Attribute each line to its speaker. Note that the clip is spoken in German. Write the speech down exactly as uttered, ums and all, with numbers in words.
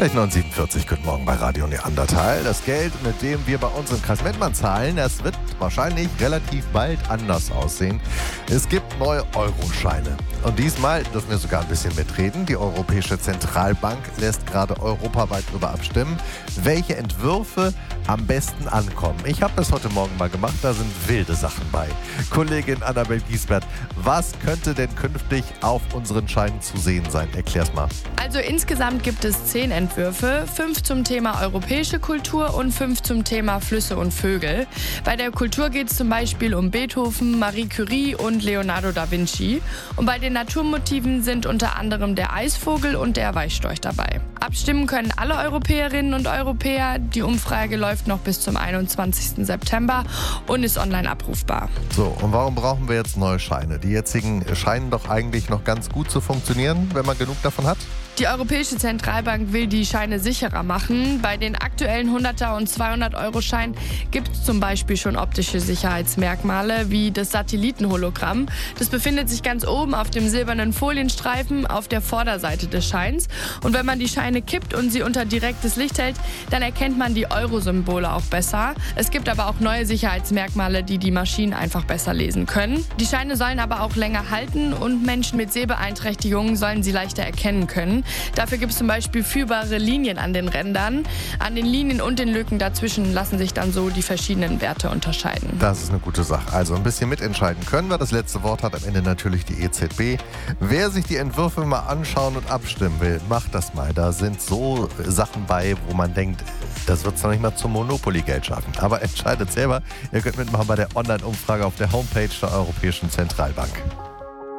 Speaker 1: Gleich neun Uhr siebenundvierzig, guten Morgen bei Radio Neandertal. Das Geld, mit dem wir bei uns in Kreis Mettmann zahlen, das wird wahrscheinlich relativ bald anders aussehen. Es gibt neue Euroscheine. Und diesmal dürfen wir sogar ein bisschen mitreden. Die Europäische Zentralbank lässt gerade europaweit darüber abstimmen, welche Entwürfe am besten ankommen. Ich habe das heute Morgen mal gemacht, da sind wilde Sachen bei. Kollegin Annabel Giesbert, was könnte denn künftig auf unseren Scheinen zu sehen sein? Erklär's mal.
Speaker 2: Also insgesamt gibt es zehn Entwürfe, fünf zum Thema europäische Kultur und fünf zum Thema Flüsse und Vögel. Bei der Kultur geht es zum Beispiel um Beethoven, Marie Curie und Leonardo da Vinci. Und bei den Naturmotiven sind unter anderem der Eisvogel und der Weißstorch dabei. Abstimmen können alle Europäerinnen und Europäer. Die Umfrage läuft noch bis zum einundzwanzigsten September und ist online abrufbar.
Speaker 1: So, und warum brauchen wir jetzt neue Scheine? Die jetzigen scheinen doch eigentlich noch ganz gut zu funktionieren, wenn man genug davon hat.
Speaker 2: Die Europäische Zentralbank will die Scheine sicherer machen. Bei den aktuellen hunderter- und zweihundert-Euro-Scheinen gibt es zum Beispiel schon optische Sicherheitsmerkmale wie das Satellitenhologramm. Das befindet sich ganz oben auf dem silbernen Folienstreifen auf der Vorderseite des Scheins. Und wenn man die Scheine kippt und sie unter direktes Licht hält, dann erkennt man die Euro-Symbole auch besser. Es gibt aber auch neue Sicherheitsmerkmale, die die Maschinen einfach besser lesen können. Die Scheine sollen aber auch länger halten und Menschen mit Sehbeeinträchtigungen sollen sie leichter erkennen können. Dafür gibt es zum Beispiel führbare Linien an den Rändern. An den Linien und den Lücken dazwischen lassen sich dann so die verschiedenen Werte unterscheiden.
Speaker 1: Das ist eine gute Sache. Also ein bisschen mitentscheiden können wir. Das letzte Wort hat am Ende natürlich die E Z B. Wer sich die Entwürfe mal anschauen und abstimmen will, macht das mal. Da sind so Sachen bei, wo man denkt, das wird zwar nicht mal zum Monopoly-Geld schaffen. Aber entscheidet selber. Ihr könnt mitmachen bei der Online-Umfrage auf der Homepage der Europäischen Zentralbank.